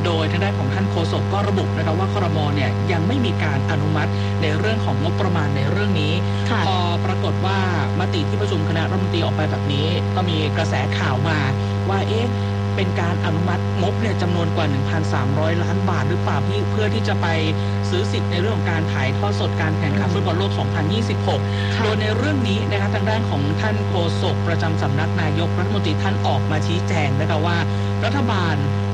โดยทางด้านของท่านโฆษกก็ระบุนะคะว่าครม.เนี่ยยังไม่มีการอนุมัติในเรื่องของงบประมาณในเรื่องนี้พอปรากฏว่ามติที่ประชุมคณะรัฐมนตรีออกไปแบบนี้ก็มีกระแสข่าวมาว่าเป็นการอนุมัติงบเนี่ยจำนวนกว่า 1,300 ล้านบาทหรือเปล่าเพื่อที่จะไปซื้อสิทธิ์ในเรื่องของการถ่ายทอดสดการแข่งขันฟุตบอลโลก 2026 โดยในเรื่องนี้นะคะทางด้านของท่านโฆษกประจำสำนักนายกรัฐมนตรีท่านออกมาชี้แจงนะคะว่ารัฐบาล